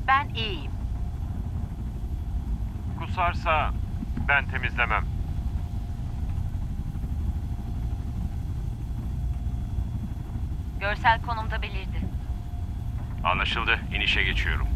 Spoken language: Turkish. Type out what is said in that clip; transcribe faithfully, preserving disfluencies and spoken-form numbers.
Ben iyiyim. Kusarsa ben temizlemem. Görsel konumda belirdi. Anlaşıldı. İnişe geçiyorum.